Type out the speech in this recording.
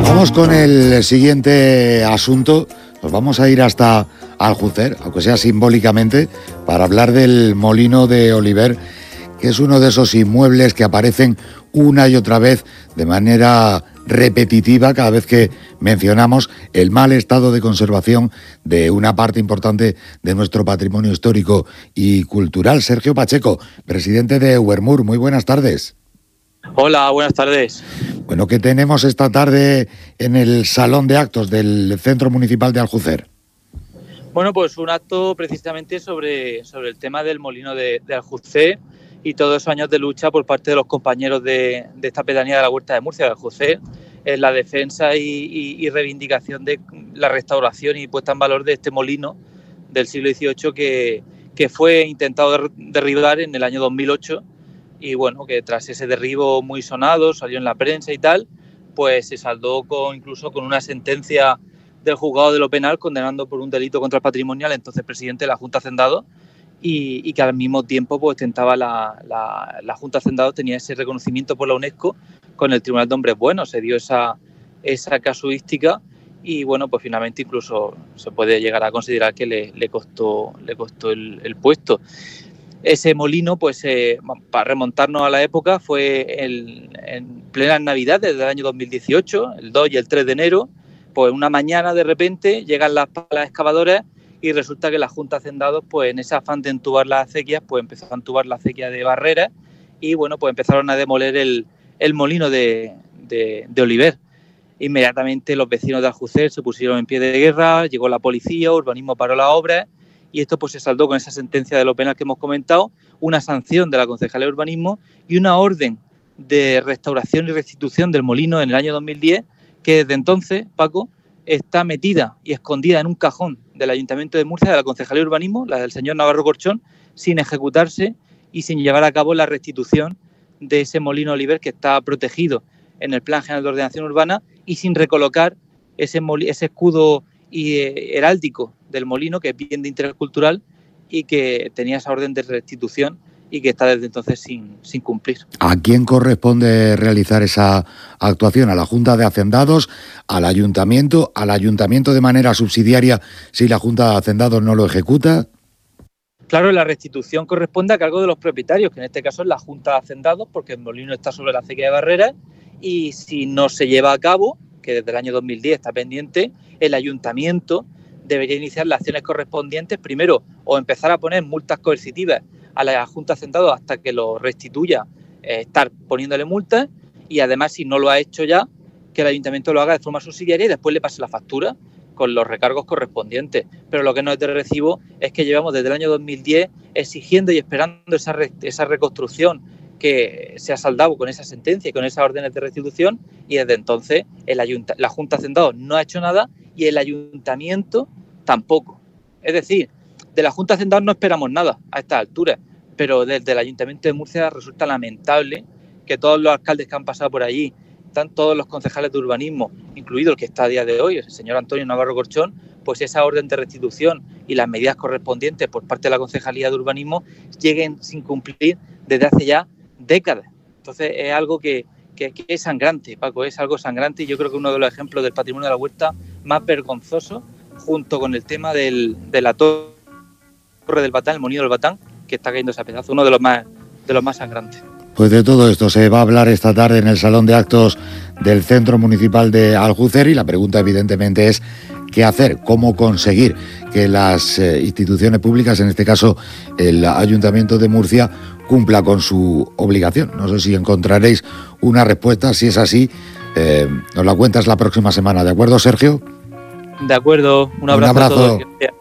Vamos con el siguiente asunto. Nos vamos a ir hasta Aljucer, aunque sea simbólicamente, para hablar del Molino de Oliver, que es uno de esos inmuebles que aparecen una y otra vez de manera repetitiva cada vez que mencionamos el mal estado de conservación de una parte importante de nuestro patrimonio histórico y cultural. Sergio Pacheco, presidente de Uermur, muy buenas tardes. Hola, buenas tardes. Bueno, ¿qué tenemos esta tarde en el Salón de Actos del Centro Municipal de Aljucer? Bueno, pues un acto precisamente sobre el tema del molino de Aljucer y todos esos años de lucha por parte de los compañeros de esta pedanía de la Huerta de Murcia de Aljucer en la defensa y reivindicación de la restauración y puesta en valor de este molino del siglo XVIII que fue intentado derribar en el año 2008. Y bueno, que tras ese derribo muy sonado, salió en la prensa y tal, pues se saldó incluso con una sentencia del juzgado de lo penal condenando por un delito contra el patrimonio al entonces presidente de la Junta de Hacendados y que al mismo tiempo pues tentaba la Junta de Hacendados, tenía ese reconocimiento por la UNESCO con el Tribunal de Hombres Buenos, se dio esa casuística y bueno, pues finalmente incluso se puede llegar a considerar que le costó el puesto. Ese molino, pues para remontarnos a la época, fue en plenas Navidades del año 2018, el 2 y el 3 de enero, pues una mañana de repente llegan las excavadoras y resulta que la Junta de Hacendados, pues en ese afán de entubar las acequias, pues empezó a entubar la acequia de Barreras y bueno, pues empezaron a demoler el molino de Oliver. Inmediatamente los vecinos de Aljucer se pusieron en pie de guerra, llegó la policía, urbanismo paró la obra. Y esto pues se saldó con esa sentencia de lo penal que hemos comentado, una sanción de la Concejalía de Urbanismo y una orden de restauración y restitución del molino en el año 2010, que desde entonces, Paco, está metida y escondida en un cajón del Ayuntamiento de Murcia, de la Concejalía de Urbanismo, la del señor Navarro Corchón, sin ejecutarse y sin llevar a cabo la restitución de ese molino Oliver que está protegido en el Plan General de Ordenación Urbana y sin recolocar ese escudo heráldico del molino, que es bien de interés cultural y que tenía esa orden de restitución y que está desde entonces sin cumplir. ¿A quién corresponde realizar esa actuación? ¿A la Junta de Hacendados? ¿Al Ayuntamiento? ¿Al Ayuntamiento de manera subsidiaria si la Junta de Hacendados no lo ejecuta? Claro, la restitución corresponde a cargo de los propietarios, que en este caso es la Junta de Hacendados, porque el molino está sobre la acequia de Barreras y si no se lleva a cabo, que desde el año 2010 está pendiente, el ayuntamiento debería iniciar las acciones correspondientes, primero, o empezar a poner multas coercitivas a la Junta de Hacendados hasta que lo restituya, estar poniéndole multas, y además, si no lo ha hecho ya, que el ayuntamiento lo haga de forma subsidiaria y después le pase la factura con los recargos correspondientes. Pero lo que no es de recibo es que llevamos desde el año 2010 exigiendo y esperando esa reconstrucción que se ha saldado con esa sentencia y con esas órdenes de restitución, y desde entonces la Junta de Hacendados no ha hecho nada y el ayuntamiento tampoco. Es decir, de la Junta de Hacendados no esperamos nada a estas alturas, pero desde el Ayuntamiento de Murcia resulta lamentable que todos los alcaldes que han pasado por allí, están todos los concejales de urbanismo, incluido el que está a día de hoy, el señor Antonio Navarro Corchón, pues esa orden de restitución y las medidas correspondientes por parte de la Concejalía de Urbanismo lleguen sin cumplir desde hace ya décadas. Entonces es algo que es sangrante, Paco, es algo sangrante y yo creo que uno de los ejemplos del patrimonio de la huerta más vergonzoso, junto con el tema de la torre del Batán, el molino del Batán, que está cayendo ese pedazo, uno de los más sangrantes. Pues de todo esto se va a hablar esta tarde en el Salón de Actos del Centro Municipal de Aljucer y la pregunta evidentemente es ¿qué hacer? ¿Cómo conseguir que las instituciones públicas, en este caso el Ayuntamiento de Murcia, cumpla con su obligación? No sé si encontraréis una respuesta, si es así, nos la cuentas la próxima semana, ¿de acuerdo, Sergio? De acuerdo, un abrazo. A todos.